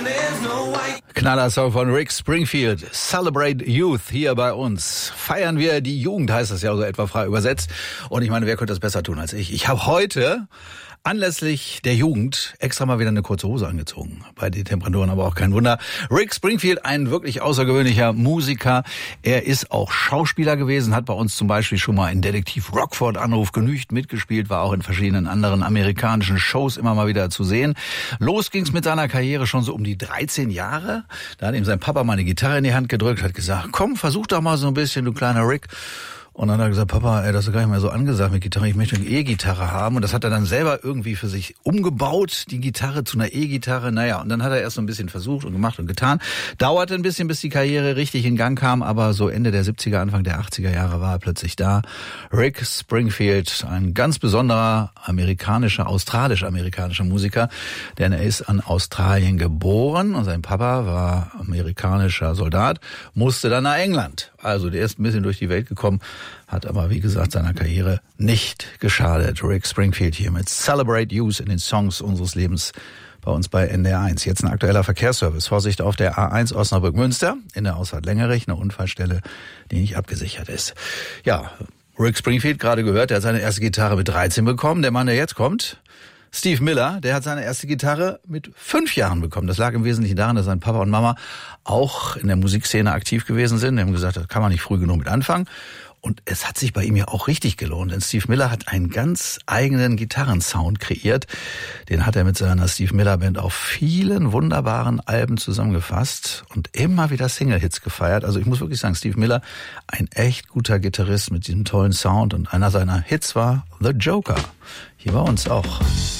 Knaller-Song von Rick Springfield, Celebrate Youth, hier bei uns. Feiern wir die Jugend, heißt das ja so etwa frei übersetzt. Und ich meine, wer könnte das besser tun als ich? Ich habe heute anlässlich der Jugend extra mal wieder eine kurze Hose angezogen. Bei den Temperaturen aber auch kein Wunder. Rick Springfield, ein wirklich außergewöhnlicher Musiker. Er ist auch Schauspieler gewesen, hat bei uns zum Beispiel schon mal in Detektiv Rockford Anruf genügt mitgespielt, war auch in verschiedenen anderen amerikanischen Shows immer mal wieder zu sehen. Los ging's mit seiner Karriere schon so um die 13 Jahre. Da hat ihm sein Papa mal eine Gitarre in die Hand gedrückt, hat gesagt, komm, versuch doch mal so ein bisschen, du kleiner Rick. Und dann hat er gesagt, Papa, das ist gar nicht mehr so angesagt mit Gitarre, ich möchte eine E-Gitarre haben. Und das hat er dann selber irgendwie für sich umgebaut, die Gitarre zu einer E-Gitarre. Naja, und dann hat er erst so ein bisschen versucht und gemacht und getan. Dauerte ein bisschen, bis die Karriere richtig in Gang kam, aber so Ende der 70er, Anfang der 80er Jahre war er plötzlich da. Rick Springfield, ein ganz besonderer australisch-amerikanischer Musiker, denn er ist an Australien geboren und sein Papa war amerikanischer Soldat, musste dann nach England. Also der ist ein bisschen durch die Welt gekommen, hat aber, wie gesagt, seiner Karriere nicht geschadet. Rick Springfield hier mit Celebrate Youth in den Songs unseres Lebens bei uns bei NDR1. Jetzt ein aktueller Verkehrsservice. Vorsicht auf der A1 Osnabrück-Münster in der Ausfahrt Lengerich, eine Unfallstelle, die nicht abgesichert ist. Ja, Rick Springfield, gerade gehört, der hat seine erste Gitarre mit 13 bekommen. Der Mann, der jetzt kommt, Steve Miller, der hat seine erste Gitarre mit 5 Jahren bekommen. Das lag im Wesentlichen daran, dass sein Papa und Mama auch in der Musikszene aktiv gewesen sind. Die haben gesagt, das kann man nicht früh genug mit anfangen. Und es hat sich bei ihm ja auch richtig gelohnt, denn Steve Miller hat einen ganz eigenen Gitarrensound kreiert. Den hat er mit seiner Steve Miller Band auf vielen wunderbaren Alben zusammengefasst und immer wieder Single-Hits gefeiert. Also ich muss wirklich sagen, Steve Miller, ein echt guter Gitarrist mit diesem tollen Sound. Und einer seiner Hits war The Joker. Hier bei uns auch.